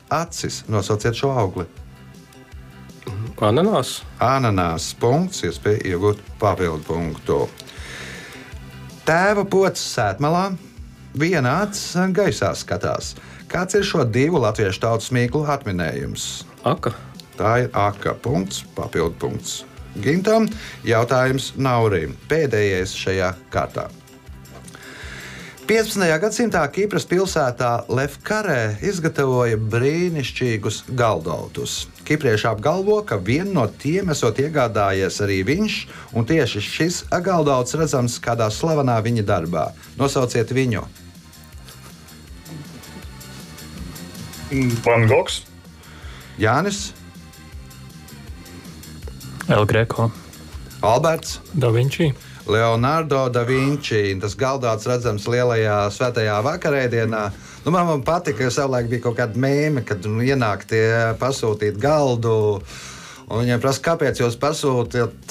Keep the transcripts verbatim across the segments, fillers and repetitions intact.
acis. Nosauciet šo augli. Ananās. Ananās. Punkts, iespēja iegūt papildu punktu. Tēva pocis Sētmalā, viena acis gaisā skatās. Kāds ir šo divu latviešu tautas mīklu atminējums? Aka. Tā ir aka. Punkts, papildu punkts. Gintam jautājums Naurim. Pēdējais šajā kārtā. piecpadsmitajā gadsimtā Kipras pilsētā Lefkarē izgatavoja brīnišķīgus galdautus. Kiprieši apgalvo, ka vienu no tiem esot iegādājies arī viņš, un tieši šis galdauts redzams kādā slavenā viņa darbā. Nosauciet viņu. Van Gogs. Jānis. El Greco. Alberts. Da Vinci. Leonardo da Vinci. Tas galdauts redzams lielajā svētajā vakarēdienā. Nu, man, man patika, ka savulaik bija kaut kāda mēme, kad nu, ienāk tie pasūtīt galdu. Un viņiem prasa, kāpēc jūs pasūtāt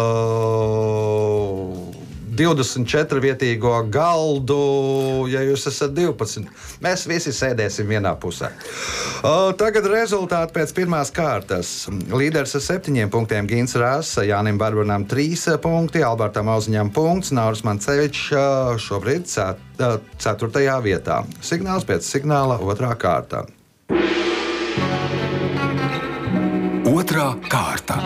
uh, divdesmit četru vietīgo galdu, ja jūs esat divpadsmit. Mēs visi sēdēsim vienā pusē. Uh, tagad rezultāti pēc pirmās kārtas. Līderis ar septiņiem punktiem Gins Rāsa, Jānim Barbanam trīs punkti, Albertam Auziņam punkts, Nauris Mancevičs uh, šobrīd cet, uh, ceturtajā vietā. Signāls pēc signāla otrā kārta. Otrā kārta.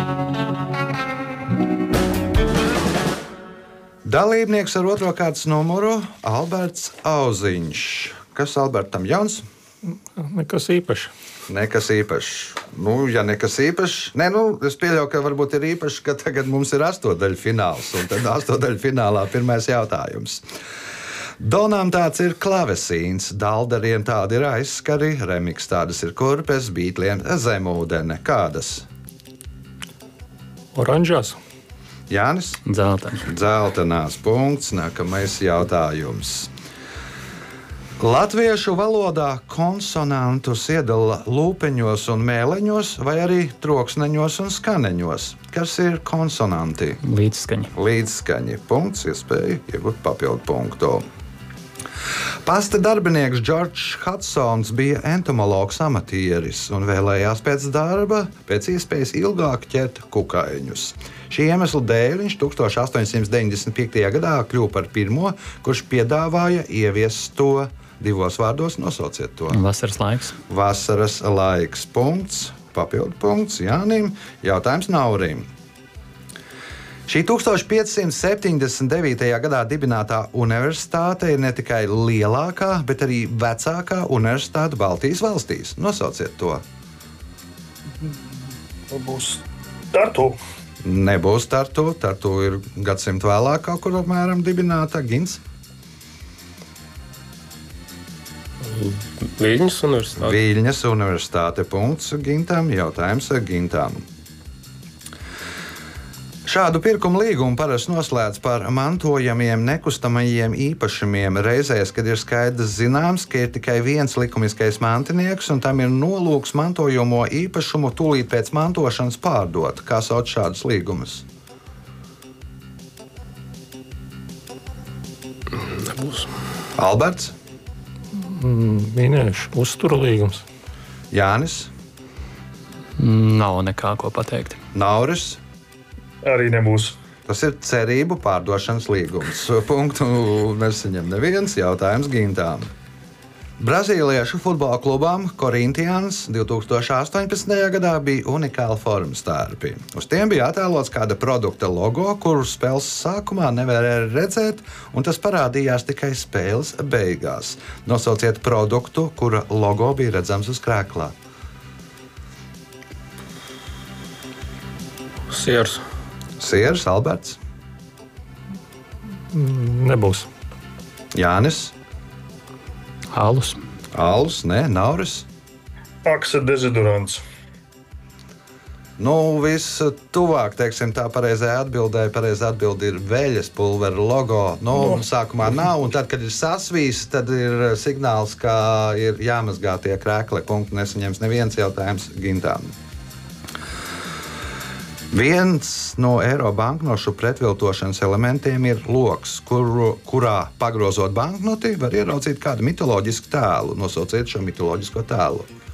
Dalībnieks ar otro kārtas numuru Alberts Auziņš. Kas Albertam jauns? Nekas īpašs. Nekas īpašs. Nu, ja nekas īpašs, ne, nu, es pieļauju, ka varbūt ir īpašs, ka tagad mums ir astodaļu fināls, un tad astodaļu finālā pirmais jautājums. Donām tāds ir klavesīns, Daldariem tādi ir aizskari, Remiks tādas ir kurpes, Bītliem zemūdene. Kādas? Oranžās. Jānis? Dzeltena. Dzeltenās. Punkts. Nākamais jautājums. Latviešu valodā konsonantus iedala lūpeņos un mēleņos, vai arī troksneņos un skaneņos. Kas ir konsonanti? Līdzskaņa. Līdzskaņi. Punkts. Iespēja iegūt papildu punktu. Pasta darbinieks Džordžs Hudsons bija entomologs amatieris un vēlējās pēc darba pēc iespējas ilgāk ķert kukaiņus. Šī iemesla dēļ viņš tukstovš astoņsimt deviņdesmit piektajā gadā kļuva par pirmo, kurš piedāvāja ieviest to divos vārdos. Nosauciet to. Vasaras laiks. Vasaras laiks. Punkts. Papildu punkts Jānim. Jautājums Naurim. Šī tūkstoš piecsimt septiņdesmit devītajā gadā dibinātā universitāte ir ne tikai lielākā, bet arī vecākā universitāte Baltijas valstīs. Nosauciet to. Būs Tartu. Nebūs Tartu. Tartu ir gadsimtu vēlāk kaut kur apmēram dibināta. Gins? Viļņas universitāte. Viļņas universitāte. Punkts Gintam. Jautājums Gintam. Šādu pirkuma līgumu parasti noslēdz par mantojamiem nekustamajiem īpašumiem reizēs, kad ir skaidrs zināms, ka ir tikai viens likumiskais mantinieks un tam ir nolūks mantojamo īpašumu tūlīt pēc mantošanas pārdot. Kā sauc šādus līgumus? Nebūs. Alberts? Minēšu. Uztura līgums. Jānis? Nav nekā ko pateikt. Nauris? Arī nebūs. Tas ir cerību pārdošanas līgums. Punktu nesaņem neviens. Jautājums Gintām. Brazīliešu futbola klubām Corinthians divtūkstoš astoņpadsmitajā gadā bija unikāla forma stērpi. Uz tiem bija attēlots kāda produkta logo, kuru spēles sākumā nevarēja redzēt, un tas parādījās tikai spēles beigās. Nosauciet produktu, kura logo bija redzams uz krēklā. Siers. Siers, Alberts? Nebūs. Jānis? Alus. Alus, ne, Nauris? Aksa dezodorants. Nu, viss tuvāk, teiksim, tā pareizajā atbildē. Pareizā atbilde ir veļas pulvera logo. Nu, no. Sākumā nav, un tad, kad ir sasvīs, tad ir signāls, ka ir jāmazgā tie krēkli. Punktu nesaņems neviens. Jautājums Gintām. Viens no eiro banknošu pretviltošanas elementiem ir loks, kuru, kurā pagrozot banknoti var ieraudzīt kādu mitoloģisku tēlu. Nosauciet šo mitoloģisko tēlu.